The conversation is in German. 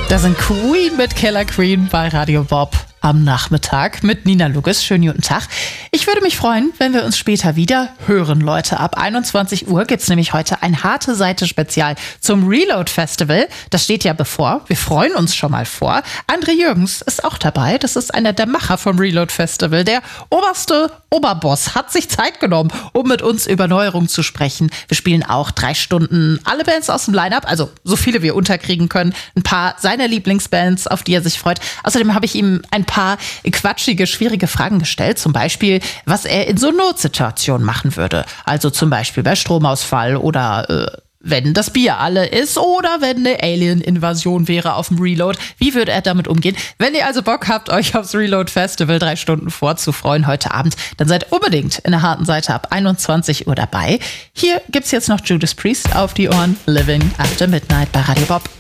Da sind Queen mit Killer Queen bei Radio Bob am Nachmittag mit Nina Luges. Schönen guten Tag. Ich würde mich freuen, wenn wir uns später wieder hören, Leute. Ab 21 Uhr gibt's nämlich heute ein Harte Seite Spezial zum Reload Festival. Das steht ja bevor. Wir freuen uns schon mal vor. André Jürgens ist auch dabei. Das ist einer der Macher vom Reload Festival. Der oberste Oberboss hat sich Zeit genommen, um mit uns über Neuerungen zu sprechen. Wir spielen auch 3 Stunden alle Bands aus dem Line-Up, also so viele wir unterkriegen können. Ein paar seiner Lieblingsbands, auf die er sich freut. Außerdem habe ich ihm ein paar quatschige, schwierige Fragen gestellt. Zum Beispiel, was er in so Notsituationen machen würde. Also zum Beispiel bei Stromausfall oder wenn das Bier alle ist oder wenn eine Alien-Invasion wäre auf dem Reload. Wie würde er damit umgehen? Wenn ihr also Bock habt, euch aufs Reload Festival 3 Stunden vorzufreuen heute Abend, dann seid unbedingt in der Harten Seite ab 21 Uhr dabei. Hier gibt's jetzt noch Judas Priest auf die Ohren. Living After Midnight bei Radio Bob.